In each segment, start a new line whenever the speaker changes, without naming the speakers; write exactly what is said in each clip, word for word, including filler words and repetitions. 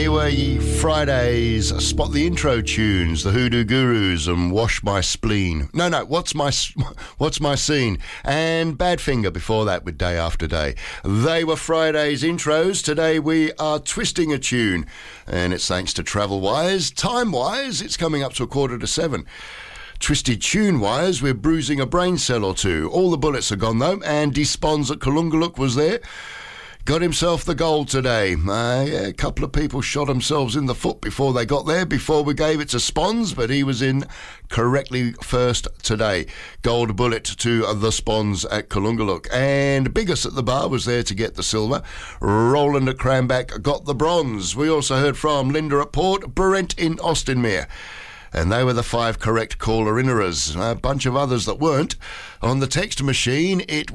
were Friday's Spot the Intro tunes, the Hoodoo Gurus and Wash My Spleen. No, no, What's My What's My Scene? And Badfinger before that with Day After Day. They were Friday's intros. Today we are twisting a tune, and it's thanks to Travel-wise. Time-wise, it's coming up to a quarter to seven. Twisted tune-wise, we're bruising a brain cell or two. All the bullets are gone, though, and Despons at Kalungaluk was there. Got himself the gold today. Uh, yeah, a couple of people shot themselves in the foot before they got there, before we gave it to Spons, but he was in correctly first today. Gold bullet to the Spons at Kalungaluk. And Biggest at the bar was there to get the silver. Roland at Cranback got the bronze. We also heard from Linda at Port, Brent in Austinmere. And they were the five correct caller-innerers. A bunch of others that weren't. On the text machine, it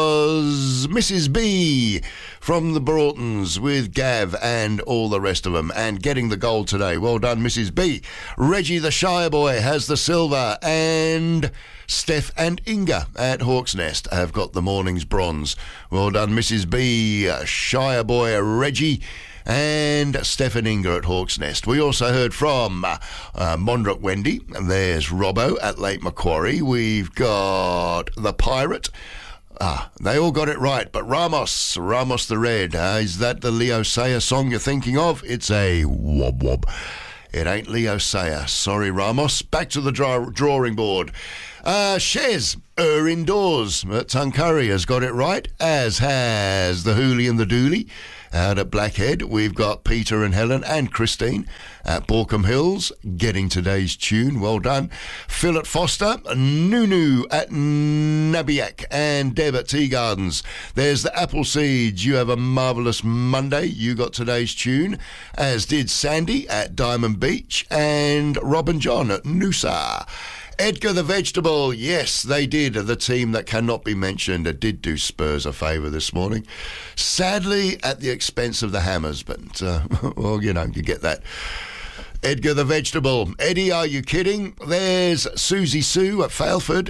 was Missus B from the Broughtons with Gav and all the rest of them. And getting the gold today. Well done, Missus B. Reggie the Shire Boy has the silver. And Steph and Inga at Hawk's Nest have got the morning's bronze. Well done, Missus B. Shire Boy Reggie. And Steph and Inga at Hawk's Nest. We also heard from uh, uh, Mondrock Wendy. And there's Robbo at Lake Macquarie. We've got the Pirate. Ah, they all got it right. But Ramos, Ramos the Red. Uh, is that the Leo Sayer song you're thinking of? It's a wob wob. It ain't Leo Sayer. Sorry, Ramos. Back to the draw- drawing board. Uh, Shez, er indoors at Tuncurry has got it right, as has the Hoolie and the Dooley. Out at Blackhead, we've got Peter and Helen and Christine at Borkham Hills getting today's tune. Well done. Phil at Foster, Nunu at Nabiac, and Deb at Tea Gardens. There's the Apple Seeds. You have a marvellous Monday. You got today's tune, as did Sandy at Diamond Beach and Robin John at Noosa. Edgar the Vegetable, yes, they did. The team that cannot be mentioned did do Spurs a favour this morning. Sadly, at the expense of the Hammers, but, uh, well, you know, you get that. Edgar the Vegetable. Eddie, are you kidding? There's Susie Sue at Failford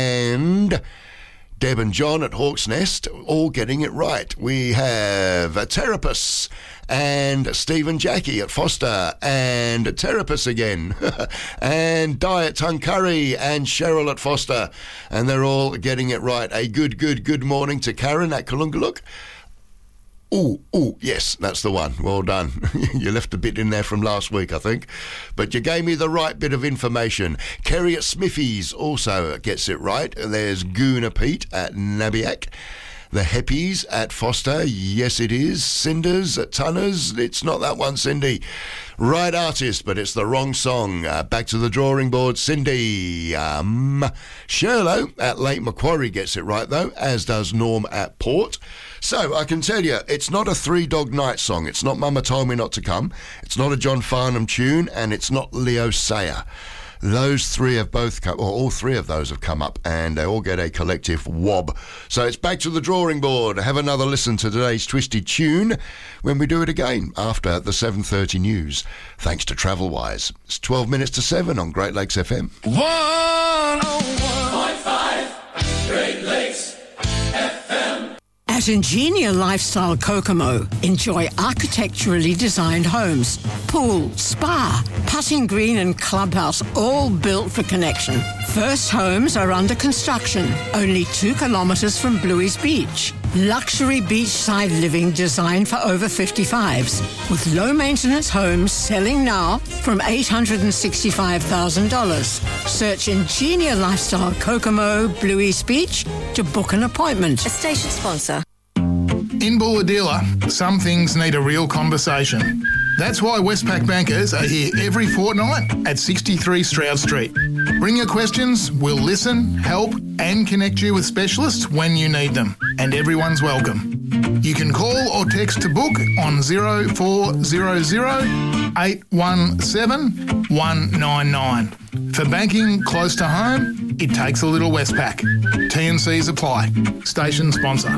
and Deb and John at Hawk's Nest, all getting it right. We have a Terapus and Steve and Jackie at Foster and Terapus again and Di at Tuncurry and Cheryl at Foster, and they're all getting it right. A good, good, good morning to Karen at Kalungaluk. Oh, oh, yes, that's the one. Well done. You left a bit in there from last week, I think. But you gave me the right bit of information. Kerry at Smithies also gets it right. There's Goona Pete at Nabiac. The Heppies at Foster, yes it is. Cinders at Tunners, it's not that one, Cindy. Right artist, but it's the wrong song. Uh, back to the drawing board, Cindy. Um, Sherlow at Lake Macquarie gets it right, though, as does Norm at Port. So, I can tell you, it's not a Three Dog Night song. It's not Mama Told Me Not to Come. It's not a John Farnham tune, and it's not Leo Sayer. Those three have both come, or all three of those have come up, and they all get a collective wob. So it's back to the drawing board. Have another listen to today's twisted tune when we do it again after the seven thirty news. Thanks to Travel-wise. It's twelve minutes to seven on Great Lakes F M. one oh one point five Great Lakes F M.
At Ingenia Lifestyle Kokomo, enjoy architecturally designed homes, pool, spa, putting green and clubhouse, all built for connection. First homes are under construction, only two kilometres from Bluey's Beach. Luxury beachside living designed for over fifty-fives, with low-maintenance homes selling now from eight hundred sixty-five thousand dollars. Search Ingenia Lifestyle Kokomo, Bluey's Beach to book an appointment.
A station sponsor.
In Bulahdelah, some things need a real conversation. That's why Westpac bankers are here every fortnight at sixty-three Stroud Street. Bring your questions, we'll listen, help and connect you with specialists when you need them. And everyone's welcome. You can call or text to book on zero four zero zero eight one seven one nine nine. For banking close to home, it takes a little Westpac. T and Cs apply. Station sponsor.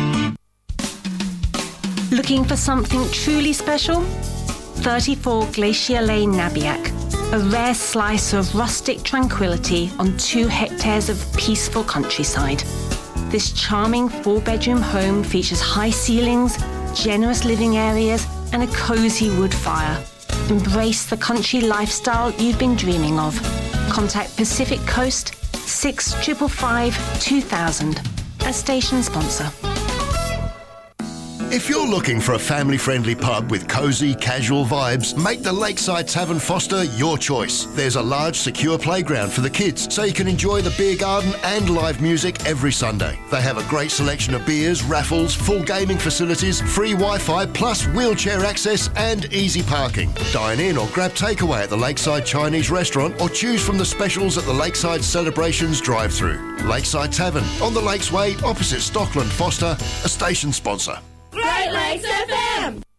Looking for something truly special? thirty-four Glacier Lane, Nabiac. A rare slice of rustic tranquility on two hectares of peaceful countryside. This charming four-bedroom home features high ceilings, generous living areas, and a cosy wood fire. Embrace the country lifestyle you've been dreaming of. Contact Pacific Coast six five five two thousand, a station sponsor.
If you're looking for a family-friendly pub with cosy, casual vibes, make the Lakeside Tavern Foster your choice. There's a large, secure playground for the kids, so you can enjoy the beer garden and live music every Sunday. They have a great selection of beers, raffles, full gaming facilities, free Wi-Fi, plus wheelchair access and easy parking. Dine in or grab takeaway at the Lakeside Chinese restaurant or choose from the specials at the Lakeside Celebrations drive-through. Lakeside Tavern, on the Lakes Way, opposite Stockland Foster, a station sponsor.
Great Lakes F M!